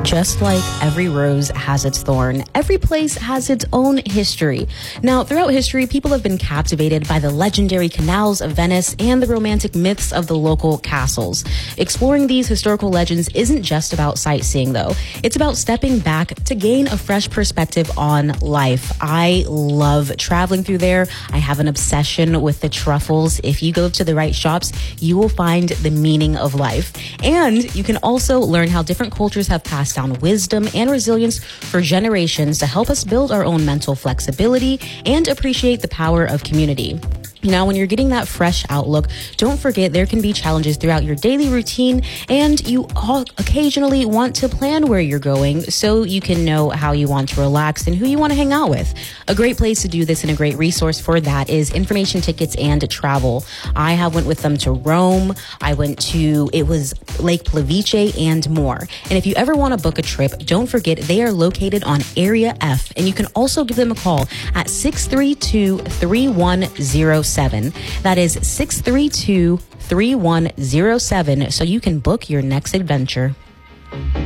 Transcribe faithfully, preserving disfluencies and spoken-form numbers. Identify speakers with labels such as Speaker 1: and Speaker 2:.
Speaker 1: Just like every rose has its thorn, every place has its own history. Now, throughout history, people have been captivated by the legendary canals of Venice and the romantic myths of the local castles. Exploring these historical legends isn't just about sightseeing, though. It's about stepping back to gain a fresh perspective on life. I love traveling through there. I have an obsession with the truffles. If you go to the right shops, you will find the meaning of life. And you can also learn how different cultures have passed down wisdom and resilience for generations to help us build our own mental flexibility and appreciate the power of community. Now, when you're getting that fresh outlook, don't forget there can be challenges throughout your daily routine, and you all occasionally want to plan where you're going so you can know how you want to relax and who you want to hang out with. A great place to do this and a great resource for that is Information Tickets and Travel. I have went with them to Rome. I went to, it was Lake Plavice and more. And if you ever want to book a trip, don't forget they are located on Area F, and you can also give them a call at six three two, three one zero seven. That is six three two, three one zero seven so you can book your next adventure.